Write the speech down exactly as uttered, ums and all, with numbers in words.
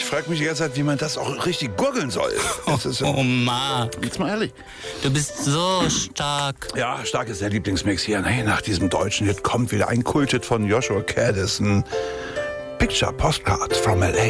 frage mich die ganze Zeit, wie man das auch richtig gurgeln soll. Das ist, Oh, Marc, jetzt mal ehrlich. du bist so stark. Ja, stark ist der Lieblingsmix hier. Nee, nach diesem deutschen Hit kommt wieder ein Kulthit von Joshua Caddison. Picture Postcard from L A.